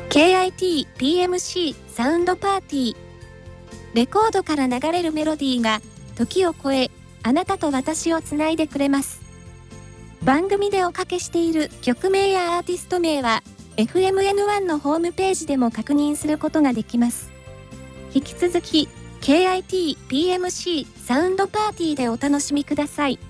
KIT PMC サウンドパーティー。レコードから流れるメロディーが時を超え、あなたと私をつないでくれます。番組でおかけしている曲名やアーティスト名は FMN1 のホームページでも確認することができます。引き続き KIT PMC サウンドパーティーでお楽しみください。